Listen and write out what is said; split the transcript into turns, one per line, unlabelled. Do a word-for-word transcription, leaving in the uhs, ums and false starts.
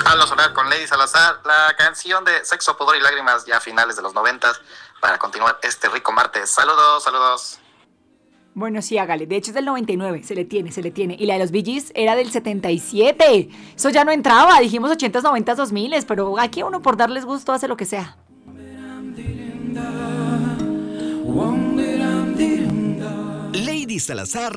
Déjalo sonar con Lady Salazar, la canción de Sexo, Pudor y Lágrimas, ya a finales de los noventas, para continuar este rico martes. Saludos, saludos.
Bueno, sí, hágale. De hecho, es del noventa y nueve. Se le tiene, se le tiene. Y la de los Bee Gees era del setenta y siete. Eso ya no entraba. Dijimos ochentas, noventas, dos miles. Pero aquí uno por darles gusto hace lo que sea.
Lady Salazar